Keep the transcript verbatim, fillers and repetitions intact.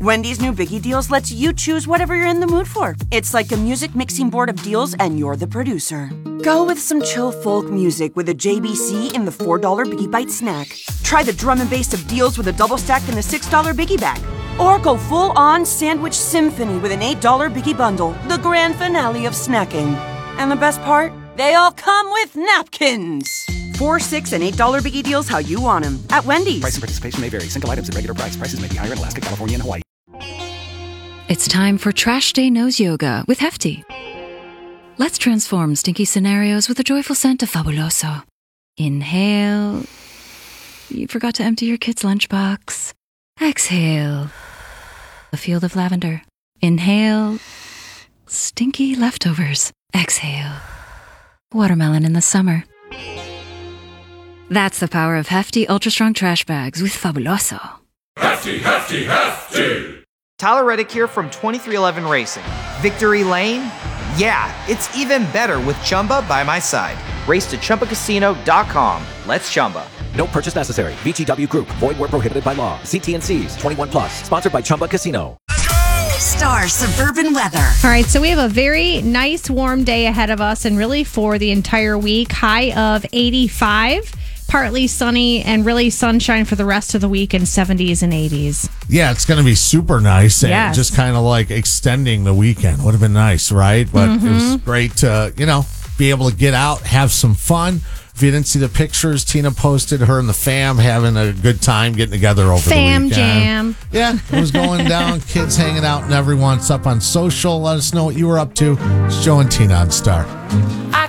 Wendy's new Biggie Deals lets you choose whatever you're in the mood for. It's like a music mixing board of deals, and you're the producer. Go with some chill folk music with a J B C in the four dollar Biggie Bite snack. Try the drum and bass of deals with a double stack in the six dollar Biggie Bag. Or go full-on sandwich symphony with an eight dollar Biggie Bundle, the grand finale of snacking. And the best part? They all come with napkins. Four, six, and eight dollar Biggie Deals how you want them at Wendy's. Price and participation may vary. Single items at regular price. Prices may be higher in Alaska, California, and Hawaii. It's time for Trash Day Nose Yoga with Hefty. Let's transform stinky scenarios with a joyful scent of Fabuloso. Inhale. You forgot to empty your kid's lunchbox. Exhale. A field of lavender. Inhale. Stinky leftovers. Exhale. Watermelon in the summer. That's the power of Hefty Ultra Strong Trash Bags with Fabuloso. Hefty, Hefty, Hefty! Tyler Reddick here from twenty-three eleven Racing. Victory Lane? Yeah, it's even better with Chumba by my side. Race to Chumba Casino dot com. Let's Chumba. No purchase necessary. V G W Group. Void where prohibited by law. See T and C's. twenty-one plus. Sponsored by Chumba Casino. Star Suburban Weather. All right, so we have a very nice warm day ahead of us and really for the entire week. High of eighty-five. Partly sunny and really sunshine for the rest of the week in seventies and eighties. Yeah, it's going to be super nice and Yes. just kind of like extending the weekend. Would have been nice, right? But Mm-hmm. it was great to, you know, be able to get out, have some fun. If you didn't see the pictures, Tina posted her and the fam having a good time getting together over Fam the weekend. jam. Yeah, it was going down, kids hanging out and everyone's up on social. Let us know what you were up to. It's Joe and Tina on Star.